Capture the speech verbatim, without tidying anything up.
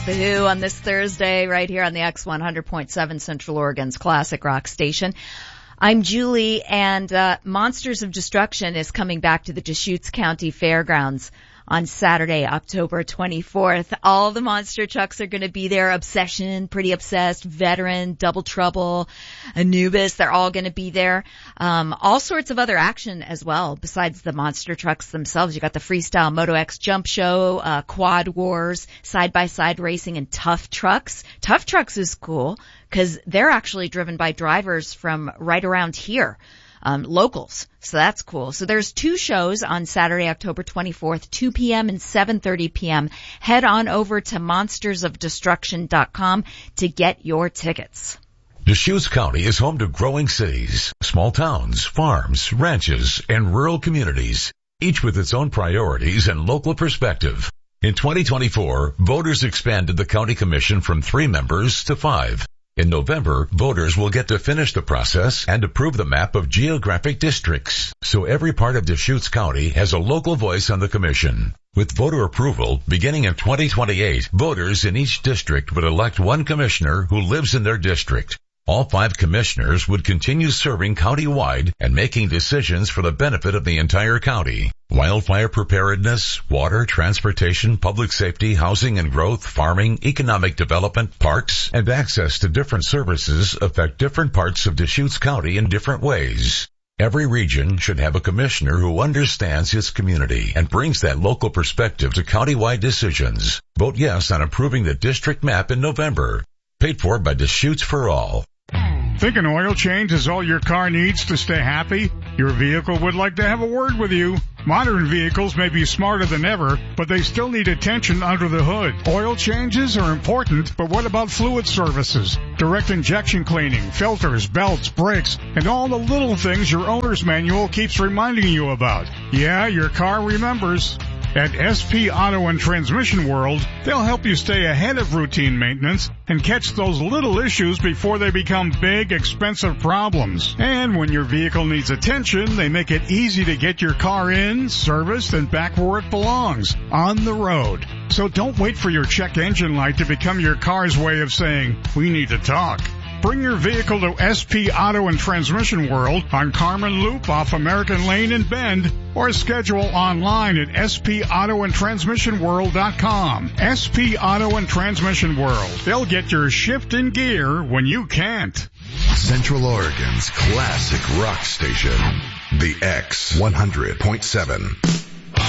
The Who on this Thursday right here on the X one hundred point seven Central Oregon's classic rock station. I'm Julie, and uh Monsters of Destruction is coming back to the Deschutes County Fairgrounds on Saturday, October twenty-fourth. All the monster trucks are going to be there. Obsession, Pretty Obsessed, Veteran, Double Trouble, Anubis, they're all going to be there. Um, all sorts of other action as well besides the monster trucks themselves. You got the Freestyle Moto X Jump Show, uh, Quad Wars, side-by-side racing, and Tough Trucks. Tough Trucks is cool because they're actually driven by drivers from right around here. Um, locals. So that's cool. So there's two shows on Saturday, October twenty-fourth, two p.m. and seven thirty p.m. Head on over to monsters of destruction dot com to get your tickets. Deschutes County is home to growing cities, small towns, farms, ranches, and rural communities, each with its own priorities and local perspective. In twenty twenty-four, voters expanded the county commission from three members to five. In November, voters will get to finish the process and approve the map of geographic districts, so every part of Deschutes County has a local voice on the commission. With voter approval, beginning in twenty twenty-eight, voters in each district would elect one commissioner who lives in their district. All five commissioners would continue serving county-wide and making decisions for the benefit of the entire county. Wildfire preparedness, water, transportation, public safety, housing and growth, farming, economic development, parks, and access to different services affect different parts of Deschutes County in different ways. Every region should have a commissioner who understands his community and brings that local perspective to county-wide decisions. Vote yes on approving the district map in November. Paid for by Deschutes for All. Think an oil change is all your car needs to stay happy? Your vehicle would like to have a word with you. Modern vehicles may be smarter than ever, but they still need attention under the hood. Oil changes are important, but what about fluid services? Direct injection cleaning, filters, belts, brakes, and all the little things your owner's manual keeps reminding you about. Yeah, your car remembers. At S P Auto and Transmission World, they'll help you stay ahead of routine maintenance and catch those little issues before they become big, expensive problems. And when your vehicle needs attention, they make it easy to get your car in, serviced, and back where it belongs, on the road. So don't wait for your check engine light to become your car's way of saying, we need to talk. Bring your vehicle to S P Auto and Transmission World on Carmen Loop off American Lane in Bend, or schedule online at S P Auto and Transmission World dot com. S P Auto and Transmission World. They'll get your shift in gear when you can't. Central Oregon's classic rock station, the X one hundred point seven.